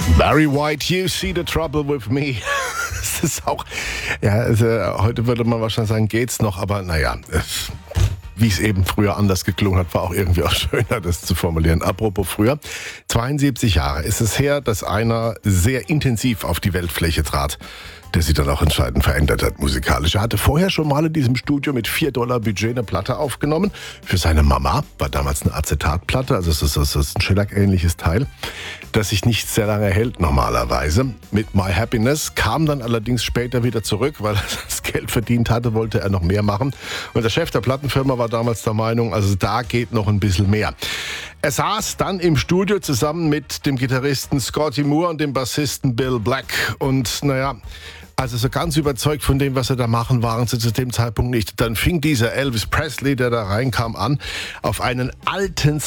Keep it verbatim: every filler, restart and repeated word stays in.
Barry White, You See the Trouble with Me. Das ist auch, ja, also heute würde man wahrscheinlich sagen, geht's noch, aber naja, es, wie es eben früher anders geklungen hat, war auch irgendwie auch schöner, das zu formulieren. Apropos früher, zweiundsiebzig Jahre ist es her, dass einer sehr intensiv auf die Weltfläche trat, der sie dann auch entscheidend verändert hat musikalisch. Er hatte vorher schon mal in diesem Studio mit vier Dollar Budget eine Platte aufgenommen. Für seine Mama, war damals eine Acetatplatte, also es ist, es ist ein Shellac-ähnliches Teil, das sich nicht sehr lange hält normalerweise. Mit My Happiness kam dann allerdings später wieder zurück, weil er das Geld verdient hatte, wollte er noch mehr machen. Und der Chef der Plattenfirma war damals der Meinung, also da geht noch ein bisschen mehr. Er saß dann im Studio zusammen mit dem Gitarristen Scotty Moore und dem Bassisten Bill Black. Und naja, also so ganz überzeugt von dem, was sie da machen, waren sie zu dem Zeitpunkt nicht. Dann fing dieser Elvis Presley, der da reinkam, an, auf einen alten